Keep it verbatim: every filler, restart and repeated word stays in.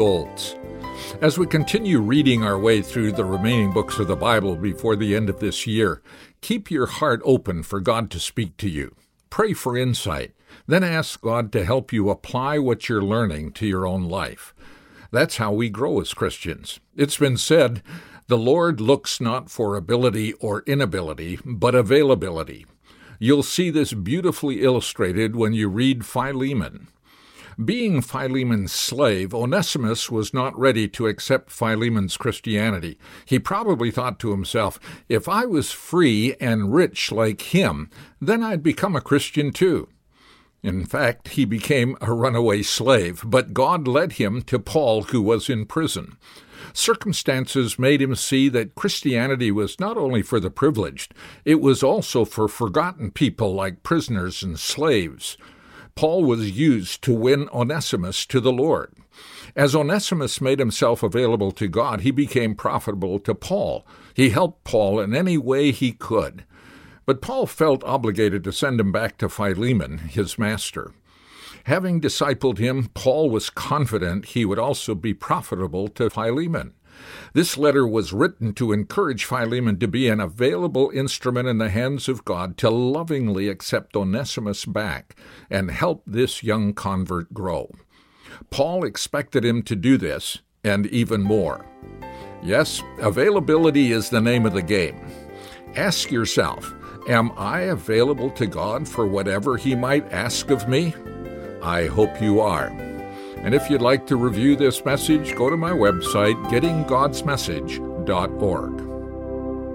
Olds. As we continue reading our way through the remaining books of the Bible before the end of this year, keep your heart open for God to speak to you. Pray for insight, then ask God to help you apply what you're learning to your own life. That's how we grow as Christians. It's been said, the Lord looks not for ability or inability, but availability. You'll see this beautifully illustrated when you read Philemon. Being Philemon's slave, Onesimus was not ready to accept Philemon's Christianity. He probably thought to himself, if I was free and rich like him, then I'd become a Christian too. In fact, he became a runaway slave, but God led him to Paul, who was in prison. Circumstances made him see that Christianity was not only for the privileged, it was also for forgotten people like prisoners and slaves. Paul was used to win Onesimus to the Lord. As Onesimus made himself available to God, he became profitable to Paul. He helped Paul in any way he could. But Paul felt obligated to send him back to Philemon, his master. Having discipled him, Paul was confident he would also be profitable to Philemon. This letter was written to encourage Philemon to be an available instrument in the hands of God to lovingly accept Onesimus back and help this young convert grow. Paul expected him to do this, and even more. Yes, availability is the name of the game. Ask yourself, am I available to God for whatever He might ask of me? I hope you are. And if you'd like to review this message, go to my website, getting gods message dot org.